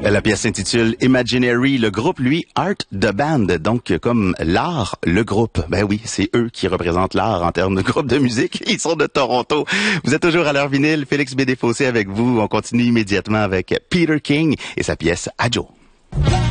La pièce s'intitule Imaginary. Le groupe, lui, Art the Band. Donc, comme l'art, le groupe. Ben oui, c'est eux qui représentent l'art en termes de groupe de musique. Ils sont de Toronto. Vous êtes toujours à l'heure vinyle. Félix Bédéfossé avec vous. On continue immédiatement avec Peter King et sa pièce Adjo.